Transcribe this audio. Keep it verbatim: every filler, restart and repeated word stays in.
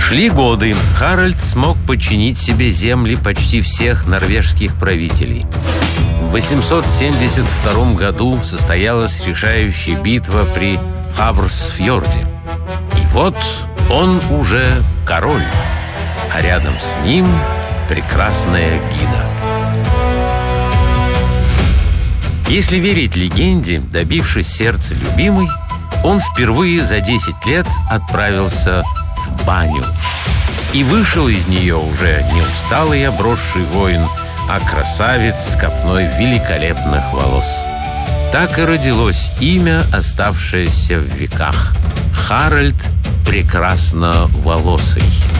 Шли годы. Харальд смог подчинить себе земли почти всех норвежских правителей. В восемьсот семьдесят втором году состоялась решающая битва при Хаврсфьорде. И вот он уже король, а рядом с ним прекрасная Гида. Если верить легенде, добившись сердца любимой, он впервые за десять лет отправился в баню. И вышел из нее уже не усталый обросший воин, а красавец с копной великолепных волос. Так и родилось имя, оставшееся в веках: Харальд Прекрасноволосый.